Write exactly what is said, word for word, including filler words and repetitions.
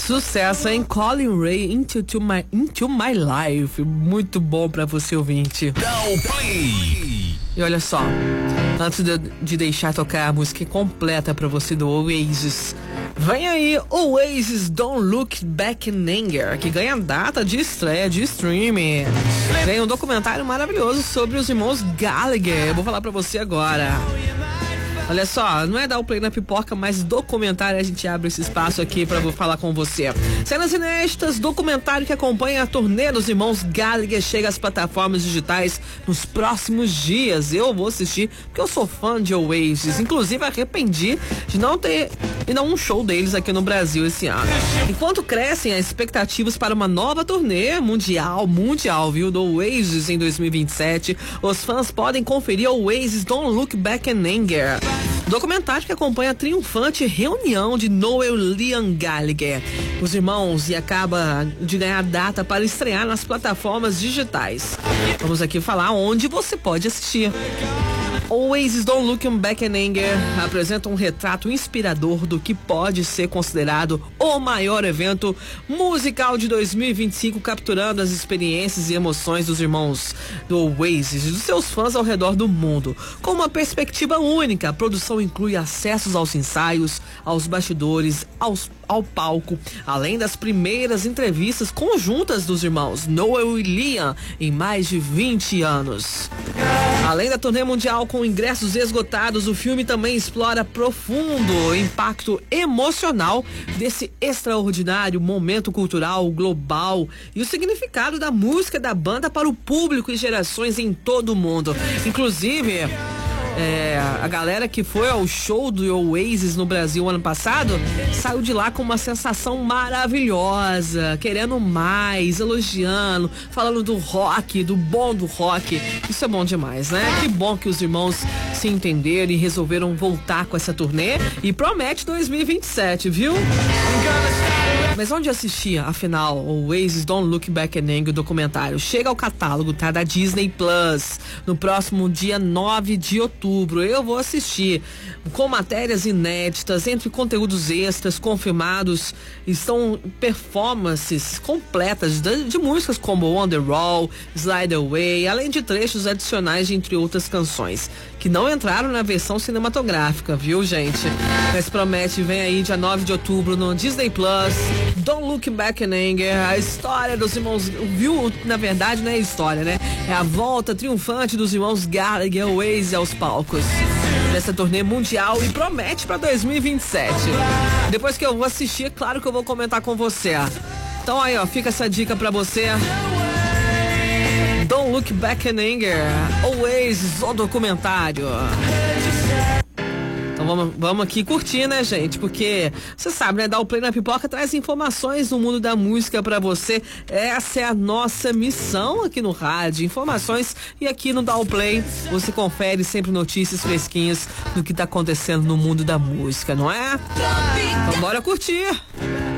Sucesso, hein? Colin Ray, Into, to my, Into My Life. Muito bom pra você, ouvinte. Play. E olha só, antes de, de deixar tocar a música completa pra você do Oasis, vem aí Oasis Don't Look Back in Anger, que ganha data de estreia de streaming. Tem um documentário maravilhoso sobre os irmãos Gallagher. Eu vou falar pra você agora. Olha só, não é dar o play na pipoca, mas documentário, a gente abre esse espaço aqui pra eu falar com você. Cenas inéditas, documentário que acompanha a turnê dos irmãos Gallagher chega às plataformas digitais nos próximos dias. Eu vou assistir, porque eu sou fã de Oasis. Inclusive, arrependi de não ter ido a um show deles aqui no Brasil esse ano. Enquanto crescem as expectativas para uma nova turnê mundial, mundial, viu, do Oasis em dois mil e vinte e sete, os fãs podem conferir Oasis Don't Look Back in Anger. Documentário que acompanha a triunfante reunião de Noel e Liam Gallagher, os irmãos, e acaba de ganhar data para estrear nas plataformas digitais. Vamos aqui falar onde você pode assistir. Oasis Don't Look Back in Anger apresenta um retrato inspirador do que pode ser considerado o maior evento musical de dois mil e vinte e cinco, capturando as experiências e emoções dos irmãos do Oasis e dos seus fãs ao redor do mundo. Com uma perspectiva única, a produção inclui acessos aos ensaios, aos bastidores, aos ao palco, além das primeiras entrevistas conjuntas dos irmãos Noel e Liam em mais de vinte anos. Além da turnê mundial com ingressos esgotados, o filme também explora profundo impacto emocional desse extraordinário momento cultural global e o significado da música da banda para o público e gerações em todo o mundo. Inclusive, É, a galera que foi ao show do Oasis no Brasil ano passado saiu de lá com uma sensação maravilhosa, querendo mais, elogiando, falando do rock, do bom do rock. Isso é bom demais, né? Que bom que os irmãos se entenderam e resolveram voltar com essa turnê e promete dois mil e vinte e sete, viu? Mas onde assistir, afinal, o Oasis Don't Look Back in Anger documentário? Chega ao catálogo, tá? Da Disney Plus, no próximo dia nove de outubro. Eu vou assistir com matérias inéditas, entre conteúdos extras confirmados, estão performances completas de, de músicas como Wonderwall, Slide Away, além de trechos adicionais de entre outras canções, que não entraram na versão cinematográfica, viu, gente? Mas promete, vem aí dia nove de outubro no Disney Plus, Don't Look Back in Anger, a história dos irmãos, viu? Na verdade não é história, né? É a volta triunfante dos irmãos Gallagher Oasis aos palcos nessa turnê mundial e promete pra dois mil e vinte e sete. Depois que eu vou assistir, é claro que eu vou comentar com você. Então aí, ó, fica essa dica pra você. Don't Look Back in Anger, Oasis, o documentário. Então vamos, vamos aqui curtir, né, gente? Porque você sabe, né? Dar o play na pipoca traz informações do mundo da música pra você. Essa é a nossa missão aqui no rádio. Informações, e aqui no Dá o Play você confere sempre notícias fresquinhas do que tá acontecendo no mundo da música, não é? Então bora curtir!